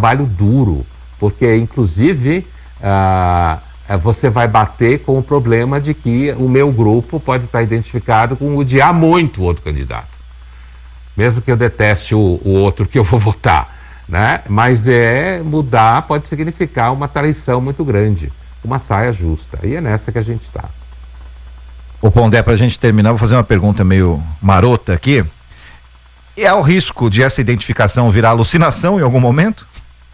trabalho duro, porque inclusive você vai bater com o problema de que o meu grupo pode estar identificado com odiar muito o outro candidato, mesmo que eu deteste o outro que eu vou votar, né? Mas mudar pode significar uma traição muito grande, uma saia justa, e é nessa que a gente está. Ô Pondé, pra gente terminar, vou fazer uma pergunta meio marota aqui. E há o risco de essa identificação virar alucinação em algum momento?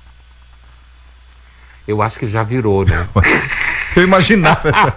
Eu acho que já virou, né? Eu imaginava essa...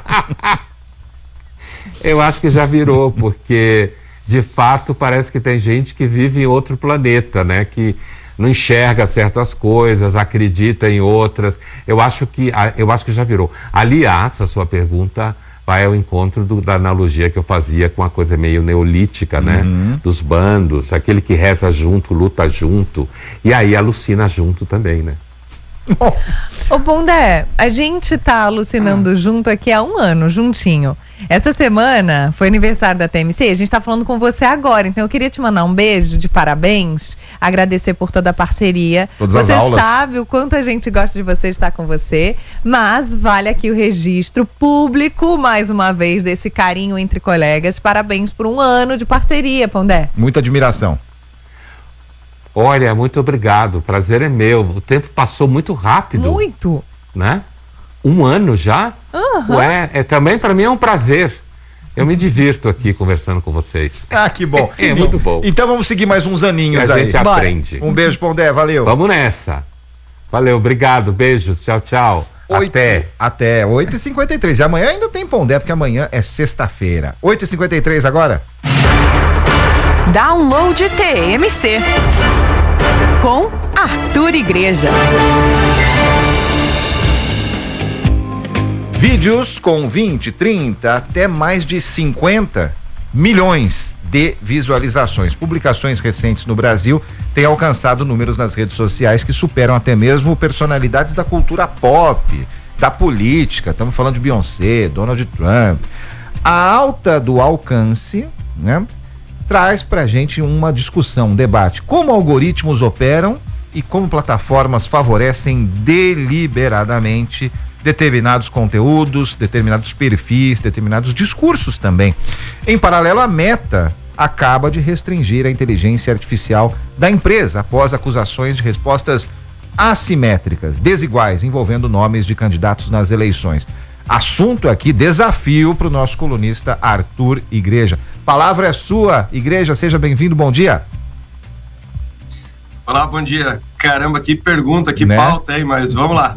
Eu acho que já virou, porque de fato parece que tem gente que vive em outro planeta, né? Que não enxerga certas coisas, acredita em outras. Eu acho que já virou. Aliás, a sua pergunta vai ao encontro da analogia que eu fazia com a coisa meio neolítica, né? Dos bandos, aquele que reza junto, luta junto, e aí alucina junto também, né? Ô Pondé, a gente tá alucinando junto aqui há 1 ano, juntinho. Essa semana foi aniversário da TMC, a gente tá falando com você agora, então eu queria te mandar um beijo de parabéns, agradecer por toda a parceria. Você sabe o quanto a gente gosta de você, estar com você, mas vale aqui o registro público, mais uma vez, desse carinho entre colegas. Parabéns por 1 ano de parceria, Pondé. Muita admiração. Olha, muito obrigado, o prazer é meu. O tempo passou muito rápido. Muito. Né? 1 ano já? Também para mim é um prazer. Eu me divirto aqui conversando com vocês. Ah, que bom. É muito bom. Então vamos seguir mais uns aninhos aí. A gente aprende. Um beijo, Pondé, valeu. Vamos nessa. Valeu, obrigado, beijos, tchau, tchau. Até 8h53. E amanhã ainda tem Pondé, porque amanhã é sexta-feira. 8h53 agora. Download TMC com Arthur Igreja. Vídeos com 20, 30, até mais de 50 milhões de visualizações. Publicações recentes no Brasil têm alcançado números nas redes sociais que superam até mesmo personalidades da cultura pop, da política. Estamos falando de Beyoncé, Donald Trump. A alta do alcance, né, traz pra gente uma discussão, um debate. Como algoritmos operam e como plataformas favorecem deliberadamente determinados conteúdos, determinados perfis, determinados discursos também. Em paralelo, a Meta acaba de restringir a inteligência artificial da empresa após acusações de respostas assimétricas, desiguais, envolvendo nomes de candidatos nas eleições. Assunto aqui, desafio para o nosso colunista Arthur Igreja. Palavra é sua, Igreja, seja bem-vindo, bom dia. Olá, bom dia. Caramba, que pergunta, que pauta, hein? Mas vamos lá.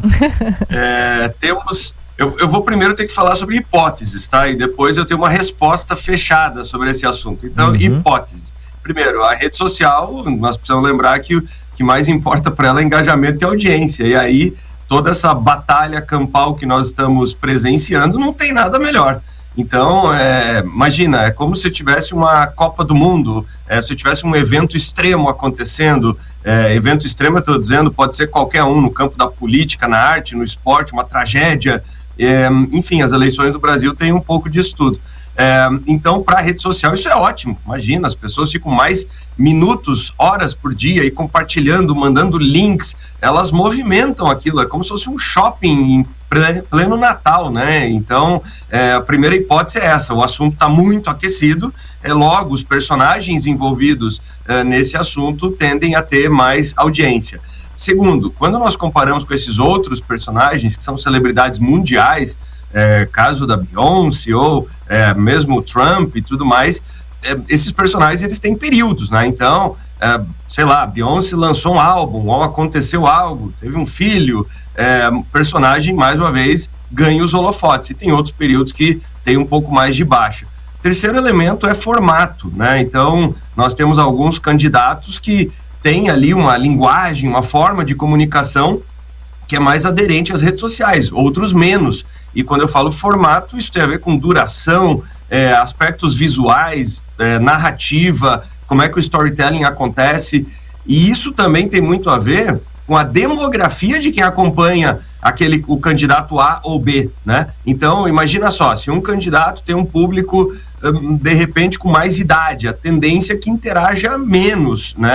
Eu vou primeiro ter que falar sobre hipóteses, tá? E depois eu tenho uma resposta fechada sobre esse assunto. Então, hipóteses. Primeiro, a rede social, nós precisamos lembrar que o que mais importa para ela é engajamento e audiência. E aí, toda essa batalha campal que nós estamos presenciando, não tem nada melhor. Então, imagina, é como se tivesse uma Copa do Mundo, se tivesse um evento extremo acontecendo. Evento extremo, eu estou dizendo, pode ser qualquer um, no campo da política, na arte, no esporte, uma tragédia. Enfim, as eleições do Brasil têm um pouco disso tudo. Então, para a rede social, isso é ótimo. Imagina, as pessoas ficam mais minutos, horas por dia e compartilhando, mandando links, elas movimentam aquilo, é como se fosse um shopping em pleno Natal, né? Então, a primeira hipótese é essa, o assunto está muito aquecido, logo os personagens envolvidos nesse assunto tendem a ter mais audiência. Segundo, quando nós comparamos com esses outros personagens que são celebridades mundiais, caso da Beyoncé ou mesmo o Trump e tudo mais, esses personagens eles têm períodos, né? Então, sei lá, Beyoncé lançou um álbum, ou aconteceu algo, teve um filho, o personagem, mais uma vez, ganha os holofotes, e tem outros períodos que tem um pouco mais de baixa. Terceiro elemento é formato, né? Então, nós temos alguns candidatos que têm ali uma linguagem, uma forma de comunicação que é mais aderente às redes sociais, outros menos. E quando eu falo formato, isso tem a ver com duração, aspectos visuais, narrativa, como é que o storytelling acontece, e isso também tem muito a ver com a demografia de quem acompanha o candidato A ou B, né? Então, imagina só, se um candidato tem um público, de repente, com mais idade, a tendência é que interaja menos, né?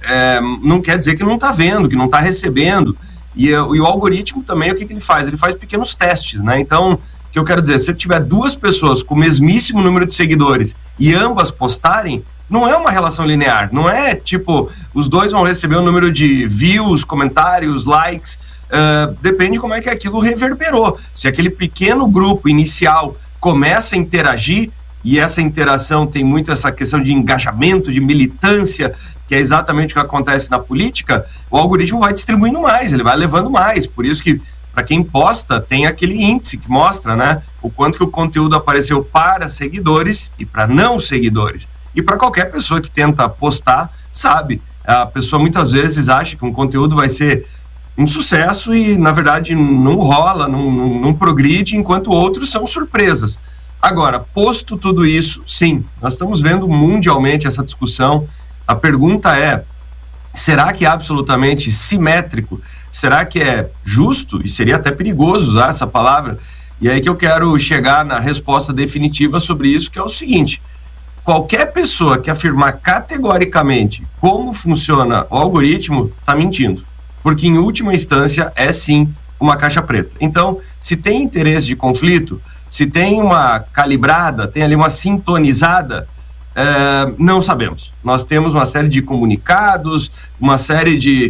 não quer dizer que não está vendo, que não está recebendo. E o algoritmo também, o que ele faz? Ele faz pequenos testes, né? Então, o que eu quero dizer, se tiver duas pessoas com o mesmíssimo número de seguidores e ambas postarem, não é uma relação linear, não é tipo, os dois vão receber o número de views, comentários, likes, depende de como é que aquilo reverberou. Se aquele pequeno grupo inicial começa a interagir, e essa interação tem muito essa questão de engajamento, de militância, que é exatamente o que acontece na política, o algoritmo vai distribuindo mais, ele vai levando mais. Por isso que, para quem posta, tem aquele índice que mostra, né, o quanto que o conteúdo apareceu para seguidores e para não seguidores. E para qualquer pessoa que tenta postar, sabe, a pessoa muitas vezes acha que um conteúdo vai ser um sucesso e, na verdade, não rola, não progride, enquanto outros são surpresas. Agora, posto tudo isso, sim, nós estamos vendo mundialmente essa discussão. A pergunta é, será que é absolutamente simétrico? Será que é justo? E seria até perigoso usar essa palavra. E aí que eu quero chegar na resposta definitiva sobre isso, que é o seguinte: qualquer pessoa que afirmar categoricamente como funciona o algoritmo está mentindo, porque em última instância é sim uma caixa preta. Então, se tem interesse de conflito, se tem uma calibrada, tem ali uma sintonizada, não sabemos. Nós temos uma série de comunicados, uma série de,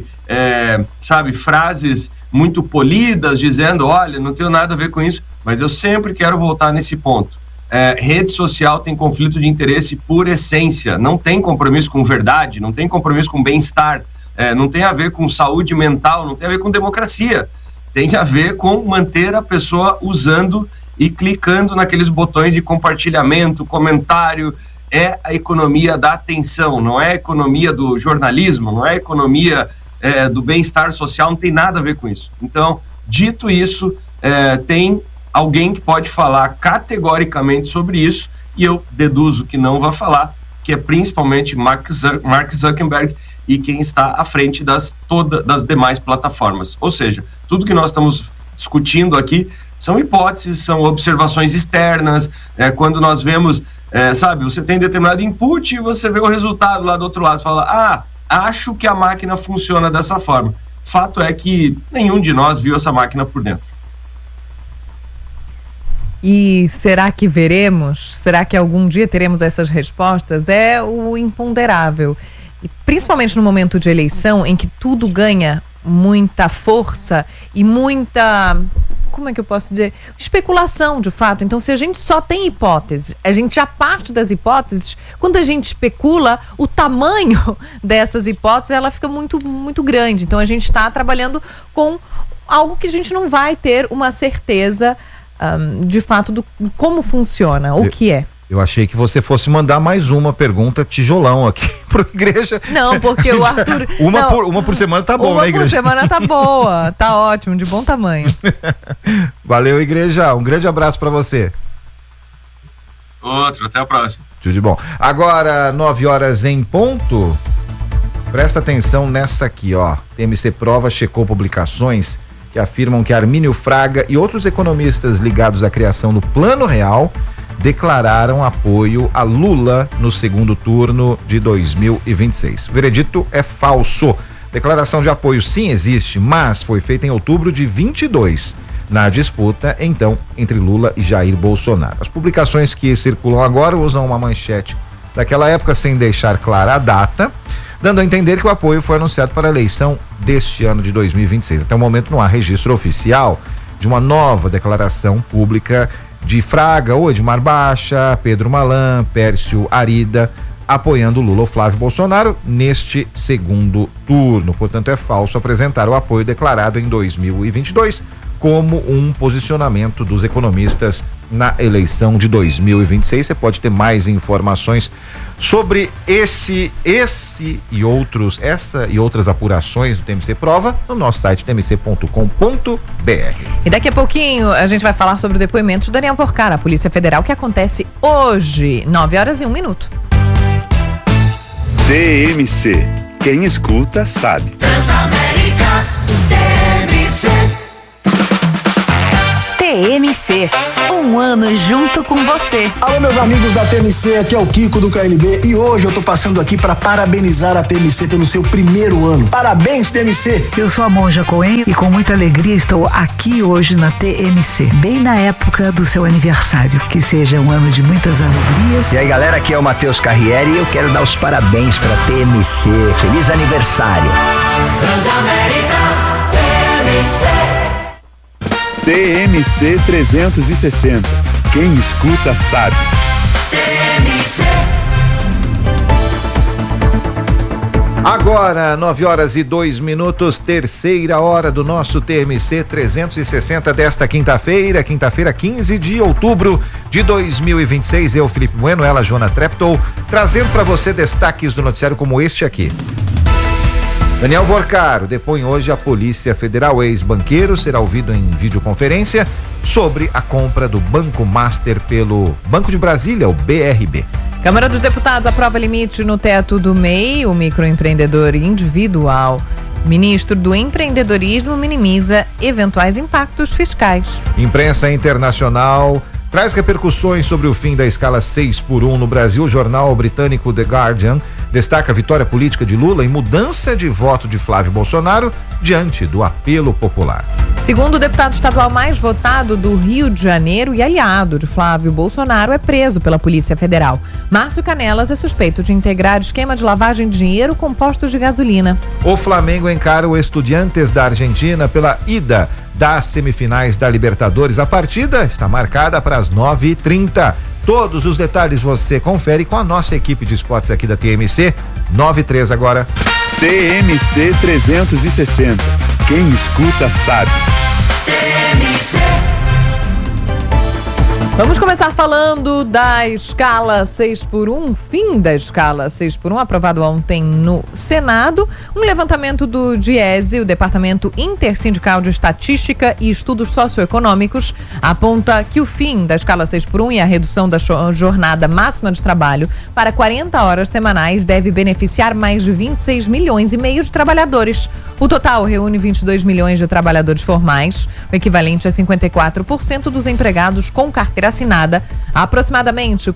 frases muito polidas, dizendo, olha, não tenho nada a ver com isso, mas eu sempre quero voltar nesse ponto. Rede social tem conflito de interesse por essência, não tem compromisso com verdade, não tem compromisso com bem-estar, não tem a ver com saúde mental, não tem a ver com democracia, tem a ver com manter a pessoa usando e clicando naqueles botões de compartilhamento, comentário. É a economia da atenção, não é a economia do jornalismo, não é a economia do bem-estar social, não tem nada a ver com isso. Então, dito isso, tem alguém que pode falar categoricamente sobre isso, e eu deduzo que não vai falar, que é principalmente Mark Zuckerberg e quem está à frente das demais plataformas. Ou seja, tudo que nós estamos discutindo aqui são hipóteses, são observações externas, quando nós vemos, você tem determinado input e você vê o resultado lá do outro lado, você fala, acho que a máquina funciona dessa forma. Fato é que nenhum de nós viu essa máquina por dentro. E será que veremos? Será que algum dia teremos essas respostas? É o imponderável. E principalmente no momento de eleição, em que tudo ganha muita força e muita, como é que eu posso dizer? Especulação, de fato. Então, se a gente só tem hipóteses, a gente já parte das hipóteses, quando a gente especula, o tamanho dessas hipóteses, ela fica muito, muito grande. Então, a gente está trabalhando com algo que a gente não vai ter uma certeza, de fato, do como funciona, o que é. Eu achei que você fosse mandar mais uma pergunta tijolão aqui pro Igreja. Não, porque o Arthur... uma por semana tá bom, né, Igreja? Uma por semana tá boa, tá ótimo, de bom tamanho. Valeu, Igreja, um grande abraço pra você. Outro, até a próxima. Tudo de bom. Agora, 9h em ponto, presta atenção nessa aqui, ó. TMC Prova checou publicações que afirmam que Armínio Fraga e outros economistas ligados à criação do Plano Real declararam apoio a Lula no segundo turno de 2026. O veredito é falso. Declaração de apoio sim existe, mas foi feita em outubro de 22, na disputa, então, entre Lula e Jair Bolsonaro. As publicações que circulam agora usam uma manchete daquela época sem deixar clara a data, dando a entender que o apoio foi anunciado para a eleição deste ano de 2026. Até o momento não há registro oficial de uma nova declaração pública de Fraga ou Edmar Baixa, Pedro Malan, Pércio Arida, apoiando Lula ou Flávio Bolsonaro neste segundo turno. Portanto, é falso apresentar o apoio declarado em 2022 como um posicionamento dos economistas na eleição de 2026. Você pode ter mais informações sobre essa e outras apurações do TMC Prova no nosso site tmc.com.br. E daqui a pouquinho a gente vai falar sobre o depoimento de Daniel Vorcar, a Polícia Federal, que acontece hoje, 9h01. TMC, quem escuta sabe. TMC, um um ano junto com você. Alô, meus amigos da TMC, aqui é o Kiko do KLB e hoje eu tô passando aqui para parabenizar a TMC pelo seu primeiro ano. Parabéns, TMC! Eu sou a Monja Coen e com muita alegria estou aqui hoje na TMC, bem na época do seu aniversário. Que seja um ano de muitas alegrias. E aí, galera, aqui é o Matheus Carriere e eu quero dar os parabéns pra TMC. Feliz aniversário! TMC 360. Quem escuta sabe. Agora, 9h02, terceira hora do nosso TMC 360 desta quinta-feira, 15 de outubro de 2026. Eu, Felipe Bueno, ela, Joana Treptow, trazendo para você destaques do noticiário como este aqui. Daniel Vorcaro depõe hoje à Polícia Federal. Ex-banqueiro será ouvido em videoconferência sobre a compra do Banco Master pelo Banco de Brasília, o BRB. Câmara dos Deputados aprova limite no teto do MEI, o microempreendedor individual. Ministro do Empreendedorismo minimiza eventuais impactos fiscais. Imprensa internacional traz repercussões sobre o fim da escala 6x1 no Brasil. O jornal britânico The Guardian destaca a vitória política de Lula e mudança de voto de Flávio Bolsonaro diante do apelo popular. Segundo o deputado estadual mais votado do Rio de Janeiro e aliado de Flávio Bolsonaro, é preso pela Polícia Federal. Márcio Canelas é suspeito de integrar esquema de lavagem de dinheiro com postos de gasolina. O Flamengo encara o Estudiantes da Argentina pela ida das semifinais da Libertadores. A partida está marcada para as 9h30. Todos os detalhes você confere com a nossa equipe de esportes aqui da TMC. 9h03 agora. TMC 360. Quem escuta sabe. Vamos começar falando da escala 6x1, fim da escala 6x1, aprovado ontem no Senado. Um levantamento do DIESE, o Departamento Intersindical de Estatística e Estudos Socioeconômicos, aponta que o fim da escala 6x1 e a redução da jornada máxima de trabalho para 40 horas semanais deve beneficiar mais de 26 milhões e meio de trabalhadores. O total reúne 22 milhões de trabalhadores formais, o equivalente a 54% dos empregados com carteira assinada, aproximadamente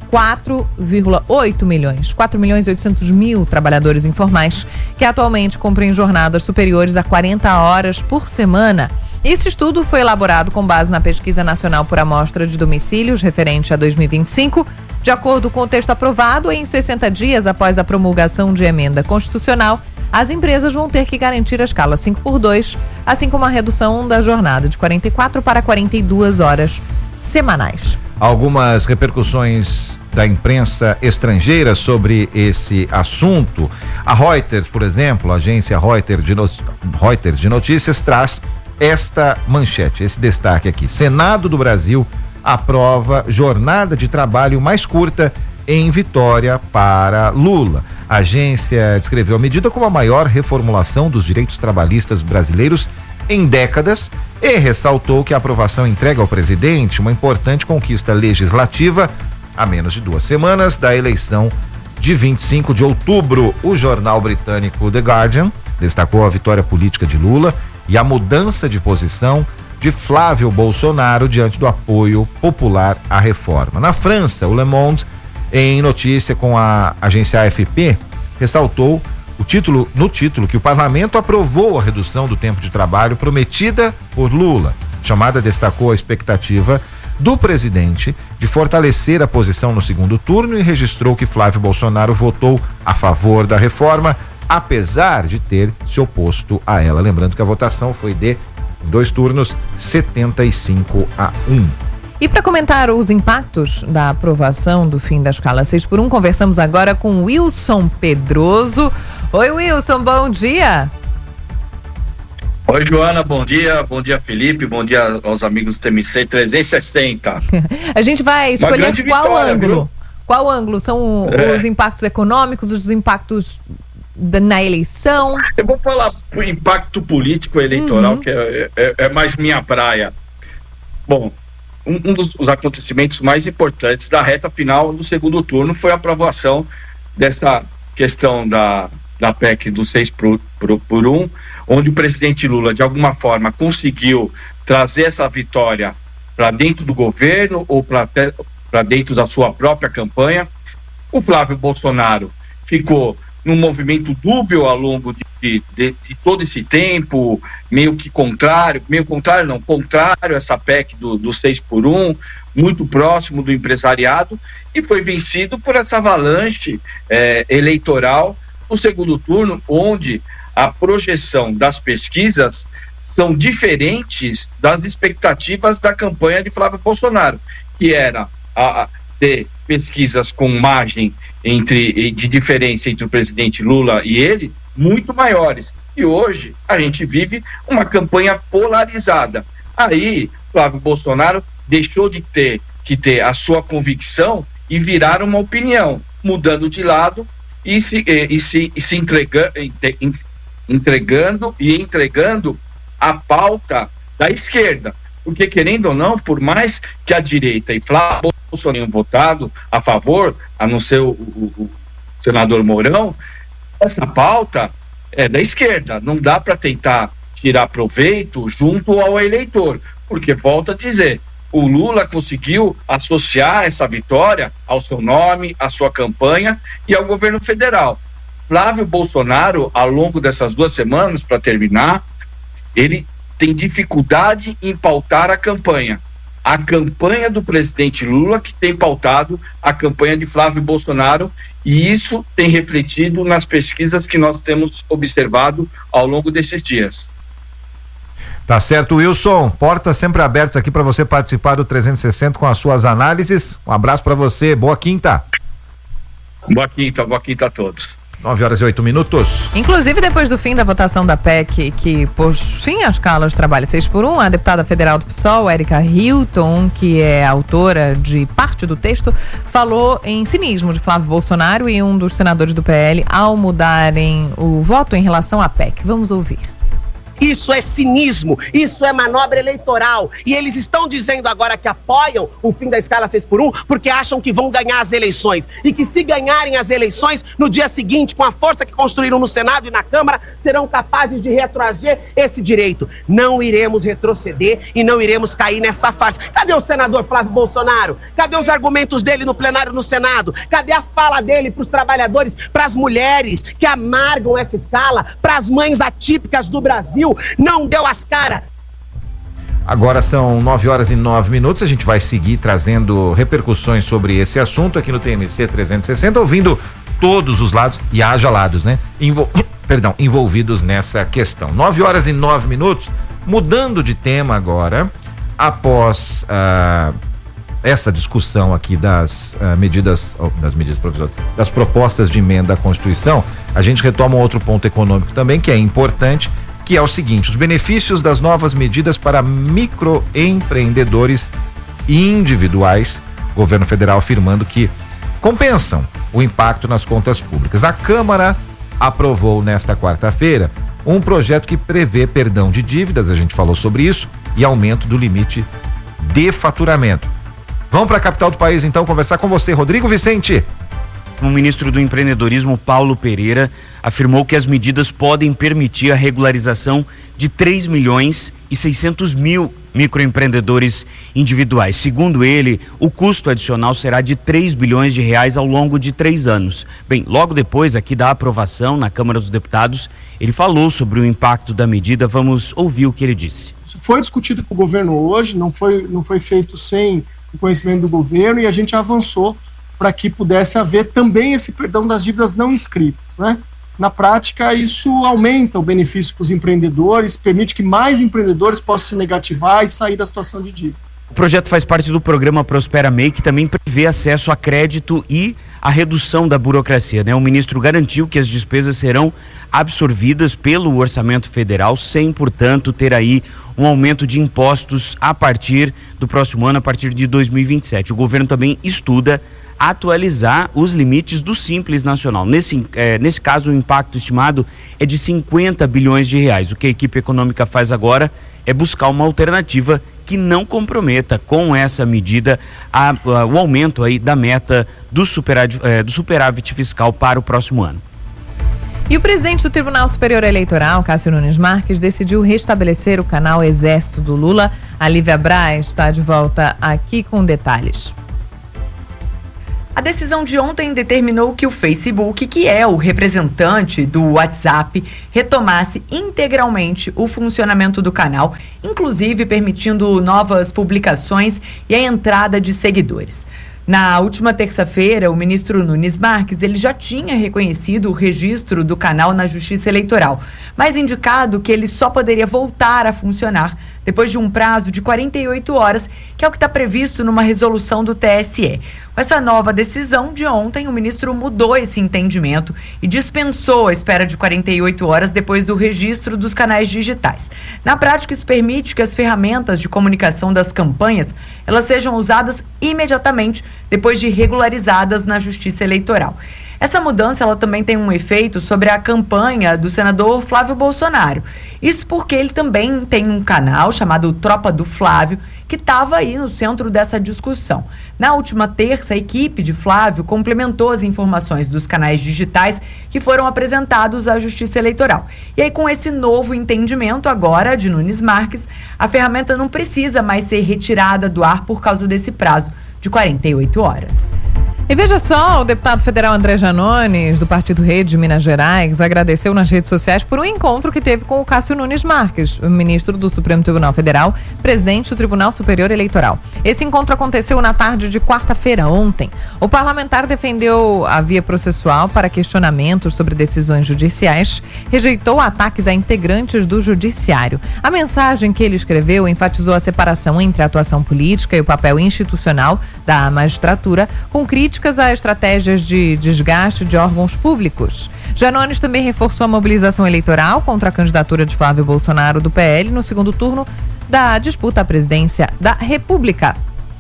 4,8 milhões, 4 milhões e 800 mil trabalhadores informais, que atualmente cumprem jornadas superiores a 40 horas por semana. Esse estudo foi elaborado com base na Pesquisa Nacional por Amostra de Domicílios, referente a 2025. De acordo com o texto aprovado, em 60 dias após a promulgação de emenda constitucional, as empresas vão ter que garantir a escala 5x2, assim como a redução da jornada de 44 para 42 horas semanais. Algumas repercussões da imprensa estrangeira sobre esse assunto. A Reuters, por exemplo, a agência Reuters de notícias, traz esta manchete, esse destaque aqui. Senado do Brasil aprova jornada de trabalho mais curta em vitória para Lula. A agência descreveu a medida como a maior reformulação dos direitos trabalhistas brasileiros em décadas e ressaltou que a aprovação entrega ao presidente uma importante conquista legislativa a menos de 2 semanas da eleição de 25 de outubro. O jornal britânico The Guardian destacou a vitória política de Lula e a mudança de posição de Flávio Bolsonaro diante do apoio popular à reforma. Na França, o Le Monde, em notícia com a agência AFP, ressaltou no título que o parlamento aprovou a redução do tempo de trabalho prometida por Lula. A chamada destacou a expectativa do presidente de fortalecer a posição no segundo turno e registrou que Flávio Bolsonaro votou a favor da reforma, apesar de ter se oposto a ela. Lembrando que a votação foi de 2 turnos, 75-1. E para comentar os impactos da aprovação do fim da escala 6x1, conversamos agora com Wilson Pedroso. Oi, Wilson, bom dia. Oi, Joana, bom dia. Bom dia, Felipe. Bom dia aos amigos do TMC 360. A gente vai escolher qual ângulo. Viu? Qual ângulo? São os impactos econômicos, os impactos na eleição? Eu vou falar o impacto político eleitoral, que é mais minha praia. Bom, um dos acontecimentos mais importantes da reta final do segundo turno foi a aprovação dessa questão da PEC do 6x1, onde o presidente Lula, de alguma forma, conseguiu trazer essa vitória para dentro do governo ou para dentro da sua própria campanha. O Flávio Bolsonaro ficou num movimento dúbio ao longo de todo esse tempo, contrário a essa PEC do 6x1, muito próximo do empresariado, e foi vencido por essa avalanche eleitoral no segundo turno, onde a projeção das pesquisas são diferentes das expectativas da campanha de Flávio Bolsonaro, que era ter pesquisas com margem de diferença entre o presidente Lula e ele muito maiores. E hoje a gente vive uma campanha polarizada. Aí Flávio Bolsonaro deixou de ter a sua convicção e virar uma opinião, mudando de lado e se entregando a pauta da esquerda. Porque, querendo ou não, por mais que a direita e Flávio Bolsonaro tenham votado a favor, a não ser o senador Mourão, essa pauta é da esquerda. Não dá para tentar tirar proveito junto ao eleitor, porque, volto a dizer, o Lula conseguiu associar essa vitória ao seu nome, à sua campanha e ao governo federal. Flávio Bolsonaro, ao longo dessas 2 semanas, para terminar, ele tem dificuldade em pautar a campanha. A campanha do presidente Lula que tem pautado a campanha de Flávio Bolsonaro, e isso tem refletido nas pesquisas que nós temos observado ao longo desses dias. Tá certo, Wilson. Portas sempre abertas aqui para você participar do 360 com as suas análises. Um abraço para você. Boa quinta. Boa quinta a todos. 9h08. Inclusive, depois do fim da votação da PEC, que pôs fim à escala de trabalho 6x1, a deputada federal do PSOL, Érica Hilton, que é autora de parte do texto, falou em cinismo de Flávio Bolsonaro e um dos senadores do PL ao mudarem o voto em relação à PEC. Vamos ouvir. Isso é cinismo, isso é manobra eleitoral. E eles estão dizendo agora que apoiam o fim da escala 6x1 porque acham que vão ganhar as eleições. E que se ganharem as eleições, no dia seguinte, com a força que construíram no Senado e na Câmara, serão capazes de retroagir esse direito. Não iremos retroceder e não iremos cair nessa farsa. Cadê o senador Flávio Bolsonaro? Cadê os argumentos dele no plenário no Senado? Cadê a fala dele para os trabalhadores, para as mulheres que amargam essa escala, para as mães atípicas do Brasil? Não deu as caras. Agora são 9h09. A gente vai seguir trazendo repercussões sobre esse assunto aqui no TMC 360, ouvindo todos os lados, e haja lados, né? Envolvidos nessa questão. 9h09. Mudando de tema agora, após essa discussão aqui das medidas provisórias, das propostas de emenda à Constituição, a gente retoma um outro ponto econômico também, que é importante, que é o seguinte: os benefícios das novas medidas para microempreendedores individuais, governo federal afirmando que compensam o impacto nas contas públicas. A Câmara aprovou nesta quarta-feira um projeto que prevê perdão de dívidas, a gente falou sobre isso, e aumento do limite de faturamento. Vamos para a capital do país então conversar com você, Rodrigo Vicente. O ministro do Empreendedorismo, Paulo Pereira, afirmou que as medidas podem permitir a regularização de 3.600.000 microempreendedores individuais. Segundo ele, o custo adicional será de 3 bilhões de reais ao longo de 3 anos. Bem, logo depois aqui da aprovação na Câmara dos Deputados, ele falou sobre o impacto da medida. Vamos ouvir o que ele disse. Isso foi discutido com o governo hoje, não foi feito sem o conhecimento do governo, e a gente avançou para que pudesse haver também esse perdão das dívidas não inscritas, né? Na prática, isso aumenta o benefício para os empreendedores, permite que mais empreendedores possam se negativar e sair da situação de dívida. O projeto faz parte do programa Prospera MEI, que também prevê acesso a crédito e a redução da burocracia, né? O ministro garantiu que as despesas serão absorvidas pelo orçamento federal, sem, portanto, ter aí um aumento de impostos a partir do próximo ano, a partir de 2027. O governo também estuda atualizar os limites do Simples Nacional. Nesse caso, o impacto estimado é de 50 bilhões de reais. O que a equipe econômica faz agora é buscar uma alternativa que não comprometa com essa medida o aumento aí da meta do superávit fiscal para o próximo ano. E o presidente do Tribunal Superior Eleitoral, Cássio Nunes Marques, decidiu restabelecer o canal Exército do Lula. A Lívia Braz está de volta aqui com detalhes. A decisão de ontem determinou que o Facebook, que é o representante do WhatsApp, retomasse integralmente o funcionamento do canal, inclusive permitindo novas publicações e a entrada de seguidores. Na última terça-feira, o ministro Nunes Marques, ele já tinha reconhecido o registro do canal na Justiça Eleitoral, mas indicado que ele só poderia voltar a funcionar depois de um prazo de 48 horas, que é o que está previsto numa resolução do TSE. Com essa nova decisão de ontem, o ministro mudou esse entendimento e dispensou a espera de 48 horas depois do registro dos canais digitais. Na prática, isso permite que as ferramentas de comunicação das campanhas, elas sejam usadas imediatamente depois de regularizadas na Justiça Eleitoral. Essa mudança, ela também tem um efeito sobre a campanha do senador Flávio Bolsonaro. Isso porque ele também tem um canal chamado Tropa do Flávio, que estava aí no centro dessa discussão. Na última terça, a equipe de Flávio complementou as informações dos canais digitais que foram apresentados à Justiça Eleitoral. E aí, com esse novo entendimento agora de Nunes Marques, a ferramenta não precisa mais ser retirada do ar por causa desse prazo de 48 horas. E veja só, o deputado federal André Janones, do Partido Rede de Minas Gerais, agradeceu nas redes sociais por um encontro que teve com o Cássio Nunes Marques, o ministro do Supremo Tribunal Federal, presidente do Tribunal Superior Eleitoral. Esse encontro aconteceu na tarde de quarta-feira, ontem. O parlamentar defendeu a via processual para questionamentos sobre decisões judiciais, rejeitou ataques a integrantes do judiciário. A mensagem que ele escreveu enfatizou a separação entre a atuação política e o papel institucional da magistratura, com críticas a estratégias de desgaste de órgãos públicos. Janones também reforçou a mobilização eleitoral contra a candidatura de Flávio Bolsonaro do PL no segundo turno da disputa à presidência da República.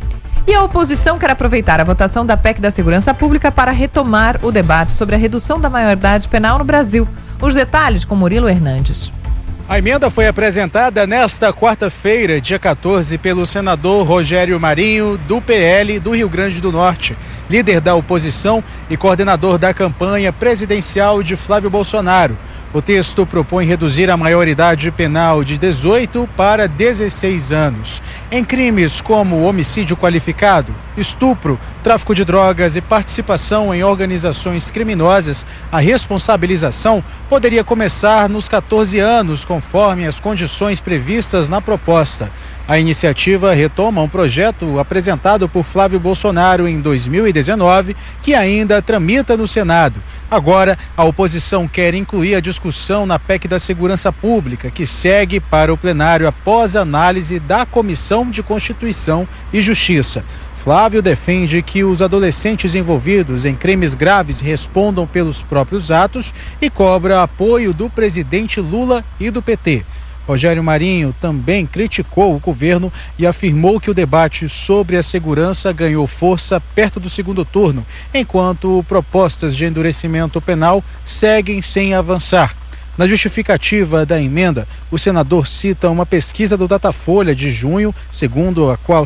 E a oposição quer aproveitar a votação da PEC da Segurança Pública para retomar o debate sobre a redução da maioridade penal no Brasil. Os detalhes com Murilo Hernandes. A emenda foi apresentada nesta quarta-feira, dia 14, pelo senador Rogério Marinho, do PL do Rio Grande do Norte, líder da oposição e coordenador da campanha presidencial de Flávio Bolsonaro. O texto propõe reduzir a maioridade penal de 18 para 16 anos. Em crimes como homicídio qualificado, estupro, tráfico de drogas e participação em organizações criminosas, a responsabilização poderia começar nos 14 anos, conforme as condições previstas na proposta. A iniciativa retoma um projeto apresentado por Flávio Bolsonaro em 2019, que ainda tramita no Senado. Agora, a oposição quer incluir a discussão na PEC da Segurança Pública, que segue para o plenário após a análise da Comissão de Constituição e Justiça. Flávio defende que os adolescentes envolvidos em crimes graves respondam pelos próprios atos e cobra apoio do presidente Lula e do PT. Rogério Marinho também criticou o governo e afirmou que o debate sobre a segurança ganhou força perto do segundo turno, enquanto propostas de endurecimento penal seguem sem avançar. Na justificativa da emenda, o senador cita uma pesquisa do Datafolha de junho, segundo a qual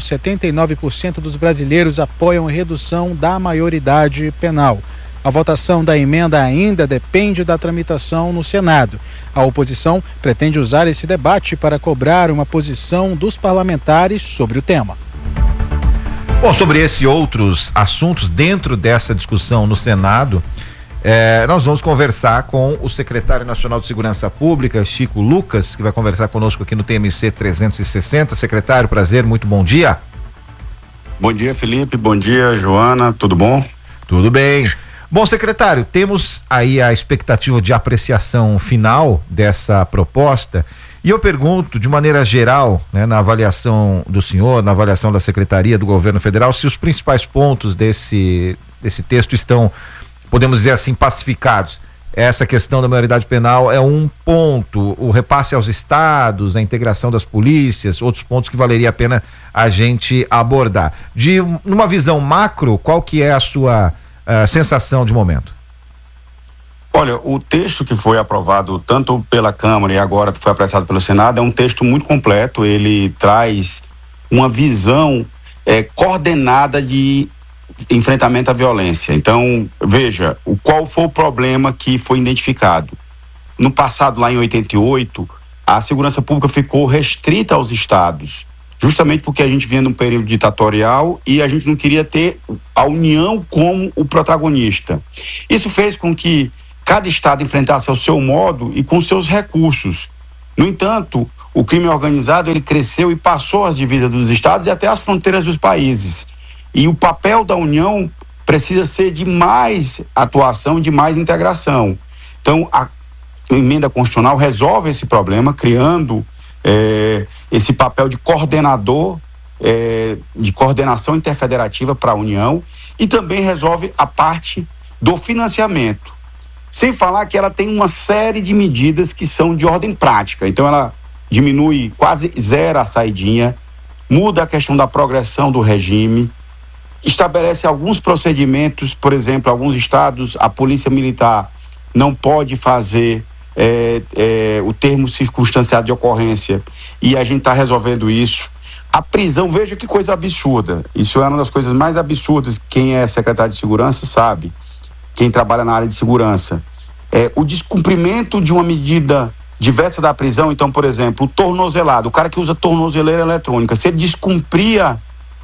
79% dos brasileiros apoiam a redução da maioridade penal. A votação da emenda ainda depende da tramitação no Senado. A oposição pretende usar esse debate para cobrar uma posição dos parlamentares sobre o tema. Bom, sobre esse e outros assuntos dentro dessa discussão no Senado, nós vamos conversar com o secretário nacional de Segurança Pública, Chico Lucas, que vai conversar conosco aqui no TMC 360. Secretário, prazer, muito bom dia. Bom dia, Felipe, bom dia, Joana, tudo bom? Tudo bem. Bom, secretário, temos aí a expectativa de apreciação final dessa proposta e eu pergunto, de maneira geral, né, na avaliação do senhor, na avaliação da Secretaria do Governo Federal, se os principais pontos desse texto estão, podemos dizer assim, pacificados. Essa questão da maioridade penal é um ponto, o repasse aos estados, a integração das polícias, outros pontos que valeria a pena a gente abordar. Numa visão macro, qual que é a sua sensação de momento? Olha, o texto que foi aprovado tanto pela Câmara e agora foi apreciado pelo Senado é um texto muito completo. Ele traz uma visão coordenada de enfrentamento à violência. Então, veja, qual foi o problema que foi identificado? No passado, lá em 88, a segurança pública ficou restrita aos estados, justamente porque a gente vinha num período ditatorial e a gente não queria ter a União como o protagonista. Isso fez com que cada estado enfrentasse ao seu modo e com seus recursos. No entanto, o crime organizado, ele cresceu e passou as divisas dos estados e até as fronteiras dos países. E o papel da União precisa ser de mais atuação, de mais integração. Então, a emenda constitucional resolve esse problema, criando esse papel de coordenador, de coordenação interfederativa para a União, e também resolve a parte do financiamento. Sem falar que ela tem uma série de medidas que são de ordem prática. Então, ela diminui quase zero a saidinha, muda a questão da progressão do regime, estabelece alguns procedimentos, por exemplo, alguns estados, a polícia militar não pode fazer o termo circunstanciado de ocorrência, e a gente está resolvendo isso. A prisão, veja que coisa absurda, isso é uma das coisas mais absurdas, quem é secretário de segurança sabe, quem trabalha na área de segurança. O descumprimento de uma medida diversa da prisão, então, por exemplo, o tornozelado, o cara que usa tornozeleira eletrônica, se ele descumpria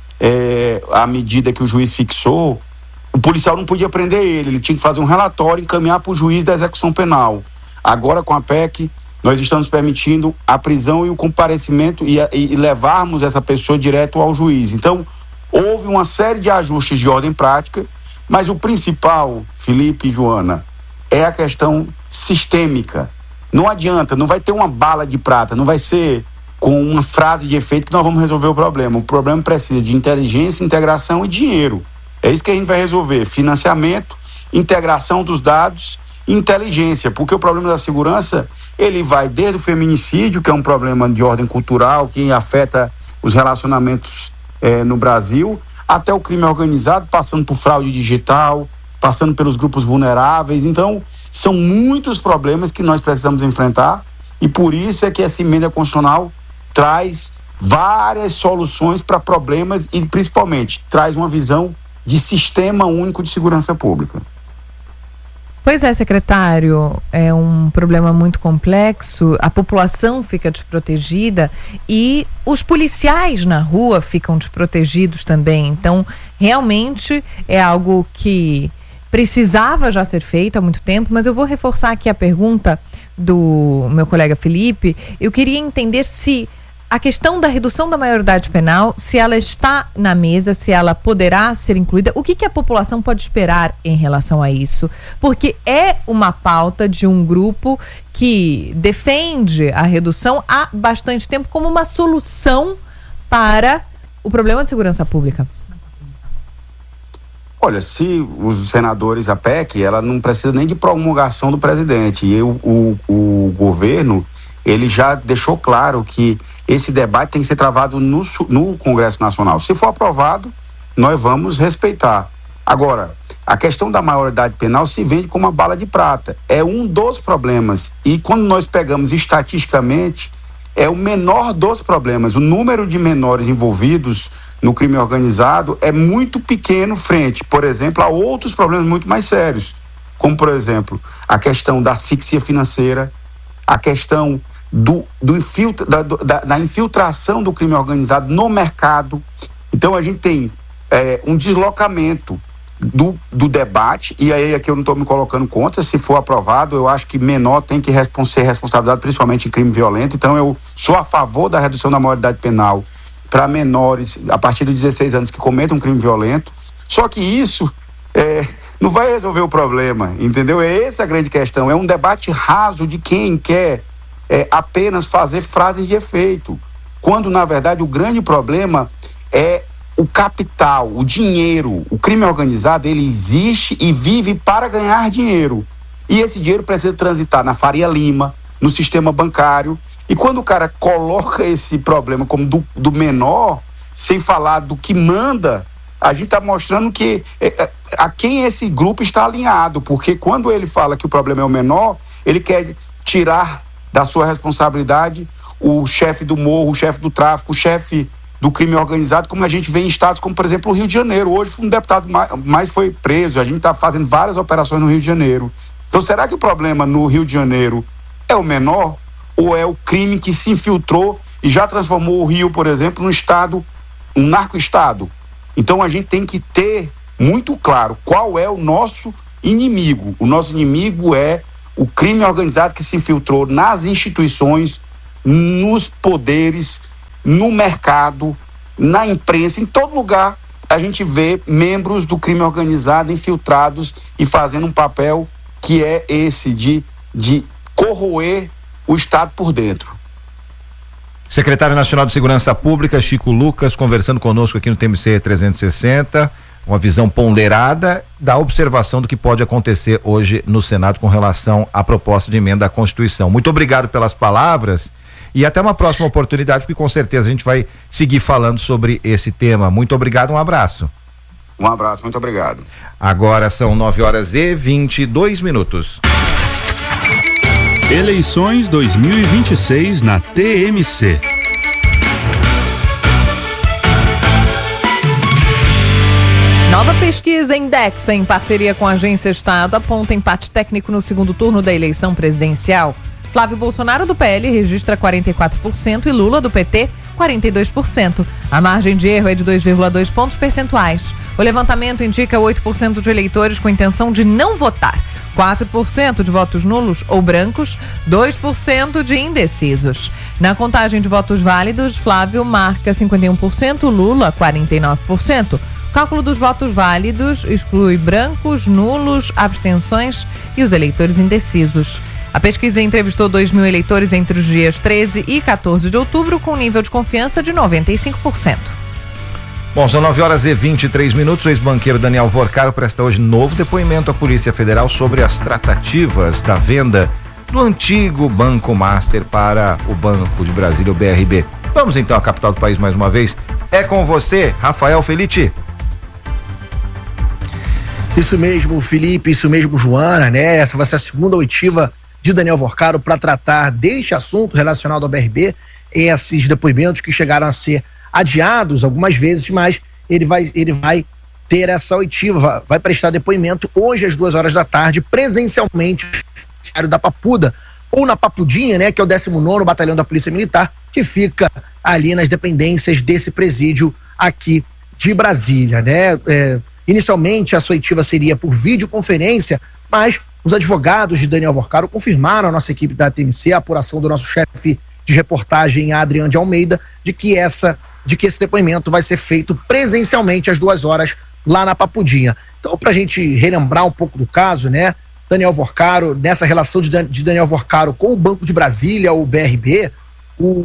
a medida que o juiz fixou, o policial não podia prender ele tinha que fazer um relatório e encaminhar para o juiz da execução penal. Agora, com a PEC, nós estamos permitindo a prisão e o comparecimento e levarmos essa pessoa direto ao juiz. Então, houve uma série de ajustes de ordem prática, mas o principal, Felipe e Joana, é a questão sistêmica. Não adianta, não vai ter uma bala de prata, não vai ser com uma frase de efeito que nós vamos resolver o problema. O problema precisa de inteligência, integração e dinheiro. É isso que a gente vai resolver: financiamento, integração dos dados, inteligência, porque o problema da segurança, ele vai desde o feminicídio, que é um problema de ordem cultural, que afeta os relacionamentos no Brasil, até o crime organizado, passando por fraude digital, passando pelos grupos vulneráveis. Então, são muitos problemas que nós precisamos enfrentar, e por isso é que essa emenda constitucional traz várias soluções para problemas e, principalmente, traz uma visão de sistema único de segurança pública. Pois é, secretário, é um problema muito complexo, a população fica desprotegida e os policiais na rua ficam desprotegidos também. Então, realmente é algo que precisava já ser feito há muito tempo, mas eu vou reforçar aqui a pergunta do meu colega Felipe. Eu queria entender se a questão da redução da maioridade penal, se ela está na mesa, se ela poderá ser incluída, o que a população pode esperar em relação a isso? Porque é uma pauta de um grupo que defende a redução há bastante tempo como uma solução para o problema de segurança pública. Olha, se os senadores, a PEC, ela não precisa nem de promulgação do presidente. E o governo, ele já deixou claro que esse debate tem que ser travado no Congresso Nacional. Se for aprovado, nós vamos respeitar. Agora, a questão da maioridade penal se vende como uma bala de prata. É um dos problemas. E quando nós pegamos estatisticamente, é o menor dos problemas. O número de menores envolvidos no crime organizado é muito pequeno frente, por exemplo, a outros problemas muito mais sérios, como, por exemplo, a questão da asfixia financeira, a questão da infiltração do crime organizado no mercado. Então, a gente tem um deslocamento do debate, e aí aqui eu não estou me colocando contra. Se for aprovado, eu acho que menor tem que ser responsabilizado, principalmente em crime violento. Então, eu sou a favor da redução da maioridade penal para menores a partir dos 16 anos que cometem um crime violento. Só que isso não vai resolver o problema, entendeu? É essa a grande questão. É um debate raso de quem quer apenas fazer frases de efeito, quando na verdade o grande problema é o capital, o dinheiro. O crime organizado, ele existe e vive para ganhar dinheiro, e esse dinheiro precisa transitar na Faria Lima, no sistema bancário. E quando o cara coloca esse problema como do menor, sem falar do que manda, a gente está mostrando que a quem esse grupo está alinhado, porque quando ele fala que o problema é o menor, ele quer tirar da sua responsabilidade o chefe do morro, o chefe do tráfico, o chefe do crime organizado, como a gente vê em estados como, por exemplo, o Rio de Janeiro. Hoje um deputado mais foi preso, a gente está fazendo várias operações no Rio de Janeiro. Então, será que o problema no Rio de Janeiro é o menor ou é o crime que se infiltrou e já transformou o Rio, por exemplo, num estado, um narco-estado? Então, a gente tem que ter muito claro qual é o nosso inimigo. O nosso inimigo é o crime organizado que se infiltrou nas instituições, nos poderes, no mercado, na imprensa, em todo lugar a gente vê membros do crime organizado infiltrados e fazendo um papel que é esse de corroer o Estado por dentro. Secretário Nacional de Segurança Pública, Chico Lucas, conversando conosco aqui no TMC 360, uma visão ponderada da observação do que pode acontecer hoje no Senado com relação à proposta de emenda à Constituição. Muito obrigado pelas palavras. E até uma próxima oportunidade, porque com certeza a gente vai seguir falando sobre esse tema. Muito obrigado, um abraço. Um abraço, muito obrigado. Agora são 9h22. Eleições 2026 na TMC. Nova pesquisa Indexa, em parceria com a Agência Estado, aponta empate técnico no segundo turno da eleição presidencial. Flávio Bolsonaro, do PL, registra 44% e Lula, do PT, 42%. A margem de erro é de 2,2 pontos percentuais. O levantamento indica 8% de eleitores com intenção de não votar, 4% de votos nulos ou brancos, 2% de indecisos. Na contagem de votos válidos, Flávio marca 51%, Lula 49%. O cálculo dos votos válidos exclui brancos, nulos, abstenções e os eleitores indecisos. A pesquisa entrevistou 2.000 eleitores entre os dias 13 e 14 de outubro, com nível de confiança de 95%. Bom, são 9h23. O ex-banqueiro Daniel Vorcaro presta hoje novo depoimento à Polícia Federal sobre as tratativas da venda do antigo Banco Master para o Banco de Brasília, o BRB. Vamos então à capital do país mais uma vez. É com você, Rafael Felitti. Isso mesmo, Felipe, isso mesmo, Joana, né? Essa vai ser a segunda oitiva de Daniel Vorcaro para tratar deste assunto relacionado ao BRB, esses depoimentos que chegaram a ser adiados algumas vezes, mas ele vai ter essa oitiva, vai prestar depoimento hoje às 2 da tarde, presencialmente, no Judiciário da Papuda, ou na Papudinha, né, que é o 19º Batalhão da Polícia Militar, que fica ali nas dependências desse presídio aqui de Brasília, né? Inicialmente a oitiva seria por videoconferência, mas os advogados de Daniel Vorcaro confirmaram à nossa equipe da TMC, a apuração do nosso chefe de reportagem, Adriano de Almeida, de que esse depoimento vai ser feito presencialmente às 2 lá na Papudinha. Então, para a gente relembrar um pouco do caso, né? Daniel Vorcaro, nessa relação de Daniel Vorcaro com o Banco de Brasília, o BRB, o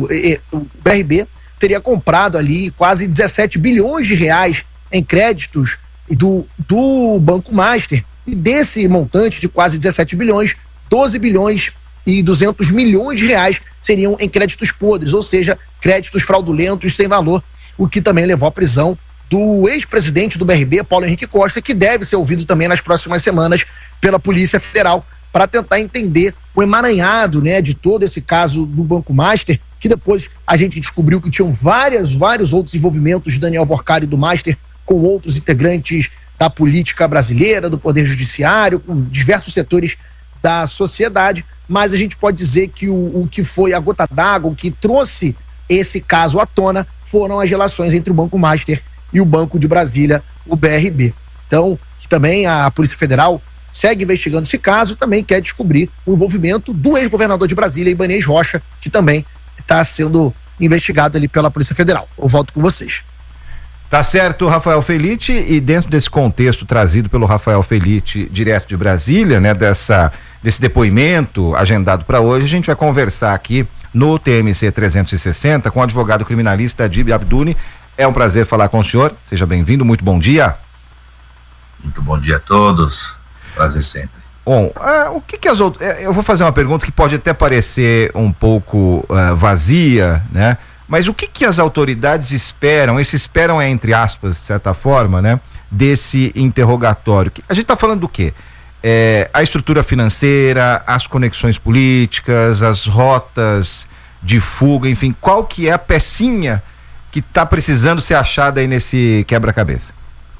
BRB teria comprado ali quase 17 bilhões de reais em créditos do Banco Master. E desse montante de quase 17 bilhões, 12 bilhões e 200 milhões de reais seriam em créditos podres, ou seja, créditos fraudulentos sem valor, o que também levou à prisão do ex-presidente do BRB, Paulo Henrique Costa, que deve ser ouvido também nas próximas semanas pela Polícia Federal, para tentar entender o emaranhado, né, de todo esse caso do Banco Master, que depois a gente descobriu que tinham vários outros envolvimentos de Daniel Vorcaro e do Master com outros integrantes da política brasileira, do Poder Judiciário, com diversos setores da sociedade, mas a gente pode dizer que o que foi a gota d'água, o que trouxe esse caso à tona, foram as relações entre o Banco Master e o Banco de Brasília, o BRB. Então, que também a Polícia Federal segue investigando esse caso e também quer descobrir o envolvimento do ex-governador de Brasília, Ibanez Rocha, que também está sendo investigado ali pela Polícia Federal. Eu volto com vocês. Tá certo, Rafael Felitti, e dentro desse contexto trazido pelo Rafael Felitti, direto de Brasília, né, desse depoimento agendado para hoje, a gente vai conversar aqui no TMC 360 com o advogado criminalista Adib Abduni. É um prazer falar com o senhor, seja bem-vindo, muito bom dia. Muito bom dia a todos, prazer sempre. Bom, o que as outras... Eu vou fazer uma pergunta que pode até parecer um pouco vazia, né? Mas o que as autoridades esperam, esse esperam é entre aspas, de certa forma, né, desse interrogatório? A gente está falando do quê? A estrutura financeira, as conexões políticas, as rotas de fuga, enfim, qual que é a pecinha que está precisando ser achada aí nesse quebra-cabeça?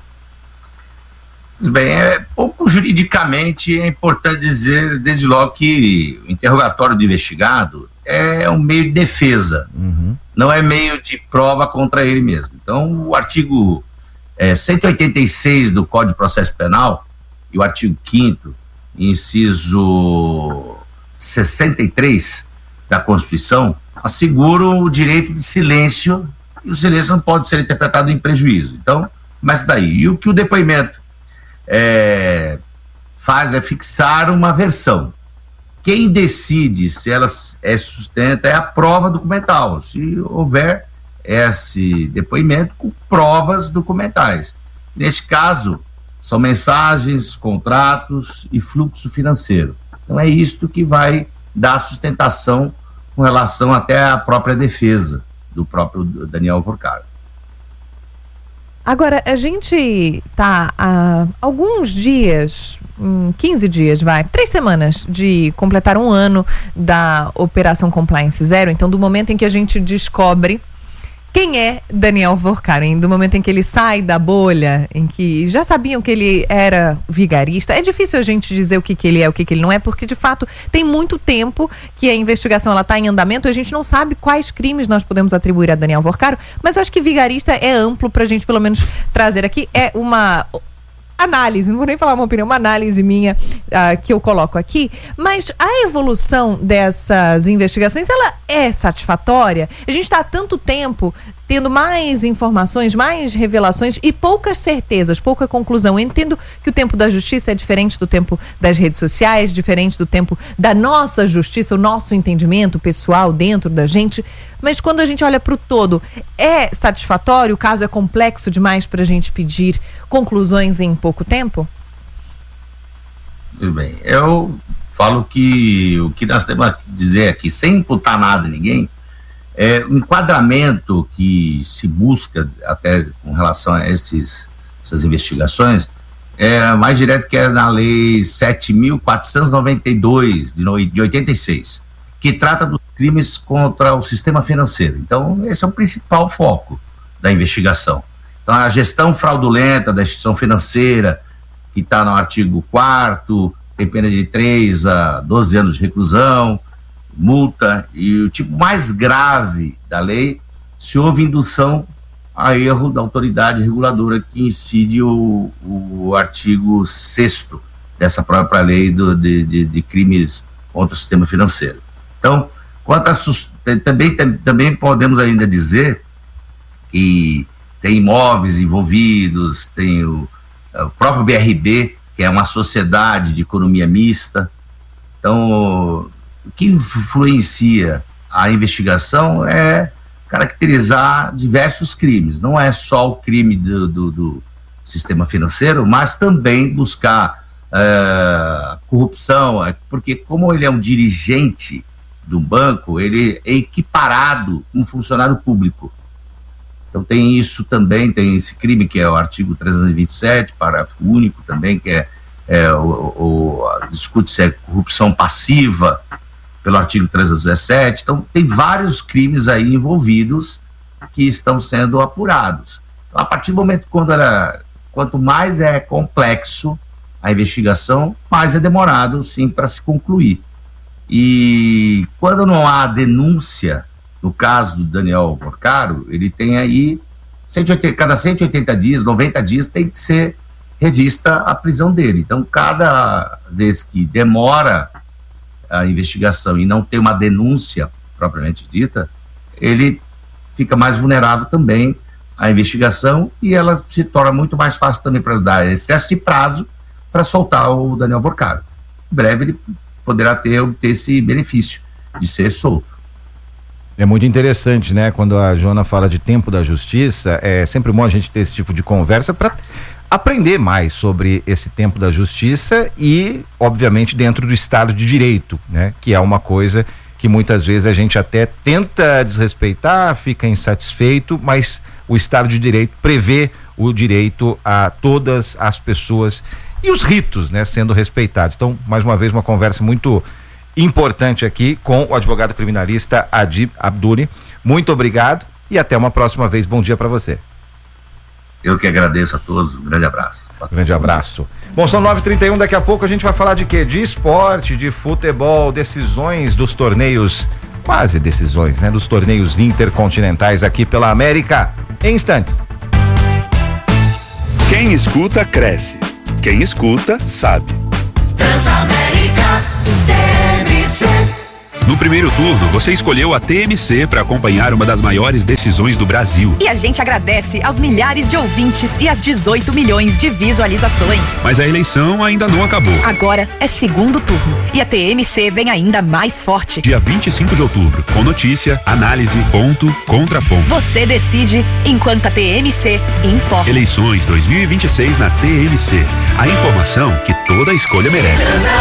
Bem, pouco juridicamente é importante dizer, desde logo, que o interrogatório do investigado é um meio de defesa, não é meio de prova contra ele mesmo. Então, o artigo 186 do Código de Processo Penal e o artigo 5º, inciso 63 da Constituição, asseguram o direito de silêncio, e o silêncio não pode ser interpretado em prejuízo. Então, mas daí, e o que o depoimento faz é fixar uma versão. Quem decide se ela sustenta é a prova documental, se houver esse depoimento com provas documentais. Neste caso, são mensagens, contratos e fluxo financeiro. Então é isto que vai dar sustentação com relação até à própria defesa do próprio Daniel Porcaro. Agora, a gente está há alguns dias, 15 dias, 3 semanas, de completar um ano da Operação Compliance Zero, então do momento em que a gente descobre quem é Daniel Porcaro, do momento em que ele sai da bolha, em que já sabiam que ele era vigarista. É difícil a gente dizer o que ele é, o que ele não é, porque de fato tem muito tempo que a investigação está em andamento e a gente não sabe quais crimes nós podemos atribuir a Daniel Porcaro, mas eu acho que vigarista é amplo para a gente pelo menos trazer aqui. É uma análise, não vou nem falar uma opinião, uma análise minha que eu coloco aqui, mas a evolução dessas investigações, ela é satisfatória? A gente está há tanto tempo tendo mais informações, mais revelações e poucas certezas, pouca conclusão. Eu entendo que o tempo da justiça é diferente do tempo das redes sociais, diferente do tempo da nossa justiça, o nosso entendimento pessoal dentro da gente, mas quando a gente olha para o todo, é satisfatório? O caso é complexo demais para a gente pedir conclusões em pouco tempo? Muito bem, eu falo que o que nós temos a dizer aqui, sem imputar nada a ninguém, o enquadramento que se busca até com relação a essas investigações é mais direto, que é na Lei 7.492 de 86, que trata dos crimes contra o sistema financeiro. Então, esse é o principal foco da investigação. Então, a gestão fraudulenta da instituição financeira, que está no artigo 4º, tem pena de 3 a 12 anos de reclusão, multa, e o tipo mais grave da lei, se houve indução a erro da autoridade reguladora, que incide o artigo 6º dessa própria lei de crimes contra o sistema financeiro. Então, quanto a também podemos ainda dizer que tem imóveis envolvidos, tem o próprio BRB, que é uma sociedade de economia mista. Então, o que influencia a investigação é caracterizar diversos crimes. Não é só o crime do sistema financeiro, mas também buscar corrupção, porque como ele é um dirigente do banco, ele é equiparado com um funcionário público. Então tem isso também, tem esse crime que é o artigo 327, parágrafo único também, que discute-se a corrupção passiva, pelo artigo 317. Então tem vários crimes aí envolvidos que estão sendo apurados. Então, a partir do momento quanto mais é complexo a investigação, mais é demorado sim para se concluir. E quando não há denúncia, no caso do Daniel Porcaro, ele tem aí cada 180 dias, 90 dias tem que ser revista a prisão dele. Então cada vez que demora a investigação e não tem uma denúncia propriamente dita, ele fica mais vulnerável também à investigação, e ela se torna muito mais fácil também para dar excesso de prazo para soltar o Daniel Porcaro. Em breve ele poderá obter esse benefício de ser solto. É muito interessante, né? Quando a Joana fala de tempo da justiça, é sempre bom a gente ter esse tipo de conversa para aprender mais sobre esse tempo da justiça e, obviamente, dentro do Estado de Direito, né? Que é uma coisa que muitas vezes a gente até tenta desrespeitar, fica insatisfeito, mas o Estado de Direito prevê o direito a todas as pessoas e os ritos, né, sendo respeitados. Então, mais uma vez, uma conversa muito importante aqui com o advogado criminalista Adib Abduni. Muito obrigado e até uma próxima vez. Bom dia para você. Eu que agradeço a todos, um grande abraço. Grande abraço. Bom, são 9h31, daqui a pouco a gente vai falar de quê? De esporte, de futebol, decisões dos torneios, quase decisões, né? Dos torneios intercontinentais aqui pela América, em instantes. Quem escuta, cresce. Quem escuta, sabe. Transamérica TMC. No primeiro turno, você escolheu a TMC para acompanhar uma das maiores decisões do Brasil. E a gente agradece aos milhares de ouvintes e às 18 milhões de visualizações. Mas a eleição ainda não acabou. Agora é segundo turno e a TMC vem ainda mais forte. Dia 25 de outubro, com notícia, análise, ponto, contraponto. Você decide enquanto a TMC informa. Eleições 2026 na TMC. A informação que toda escolha merece.